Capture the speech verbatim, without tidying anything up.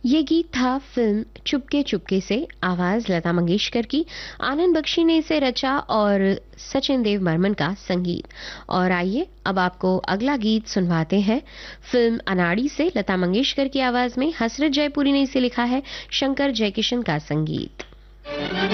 ये गीत था फिल्म चुपके चुपके से, आवाज लता मंगेशकर की। आनंद बख्शी ने इसे रचा और सचिन देव बर्मन का संगीत। और आइए अब आपको अगला गीत सुनवाते हैं। फिल्म अनाड़ी से लता मंगेशकर की आवाज में हसरत जयपुरी ने इसे लिखा है, शंकर जयकिशन का संगीत।